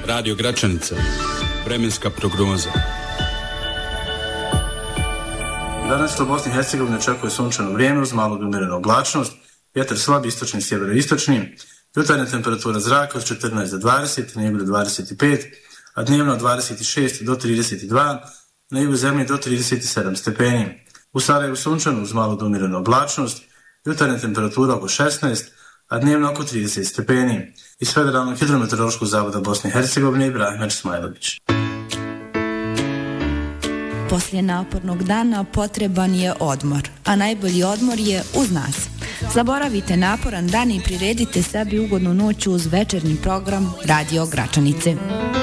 Radio Gračanica. Vremenska prognoza. Danas u Bosni i Hercegovini očekuje sunčano vrijeme uz malo umjerenu oblačnost, vjetar slab istočni, sjeveroistočni, jutarnja temperatura zraka od 14 do 20, na jugu do 25, a dnevno od 26 do 32, na jugu zemlje do 37 stepeni. U Sarajevu sunčano uz malo umjerenu oblačnost, jutarnja temperatura oko 16, a dnevno oko 30 stepeni. Iz Federalnog hidrometeorološkog zavoda Bosne i Hercegovine Ibrahim Smajlović. Poslije napornog dana potreban je odmor, a najbolji odmor je uz nas. Zaboravite naporan dan i priredite sebi ugodnu noć uz večernji program Radio Gračanice.